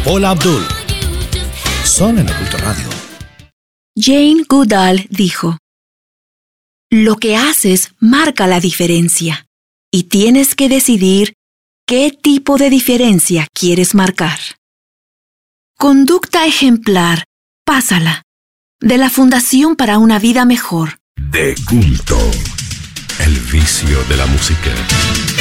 Paula Abdul. Son en Oculto Radio. Jane Goodall dijo: lo que haces marca la diferencia y tienes que decidir qué tipo de diferencia quieres marcar. Conducta ejemplar, pásala, de la Fundación para una Vida Mejor. De culto, el vicio de la música.